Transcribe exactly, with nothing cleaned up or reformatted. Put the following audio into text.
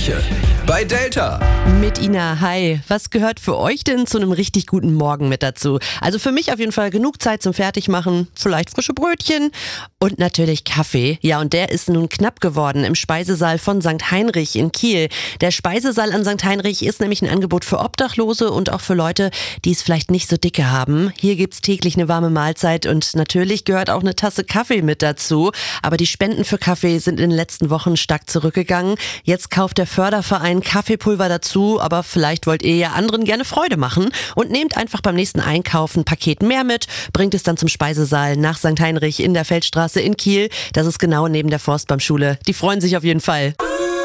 Gespräche bei Delta. Mit Ina, hi. Was gehört für euch denn zu einem richtig guten Morgen mit dazu? Also für mich auf jeden Fall genug Zeit zum Fertigmachen, vielleicht frische Brötchen und natürlich Kaffee. Ja, und der ist nun knapp geworden im Speisesaal von Sankt Heinrich in Kiel. Der Speisesaal an Sankt Heinrich ist nämlich ein Angebot für Obdachlose und auch für Leute, die es vielleicht nicht so dicke haben. Hier gibt's täglich eine warme Mahlzeit und natürlich gehört auch eine Tasse Kaffee mit dazu. Aber die Spenden für Kaffee sind in den letzten Wochen stark zurückgegangen. Jetzt kauft der Förderverein Kaffeepulver dazu, aber vielleicht wollt ihr ja anderen gerne Freude machen und nehmt einfach beim nächsten Einkauf ein Paket mehr mit, bringt es dann zum Speisesaal nach Sankt Heinrich in der Feldstraße in Kiel. Das ist genau neben der Forstbaumschule. Die freuen sich auf jeden Fall.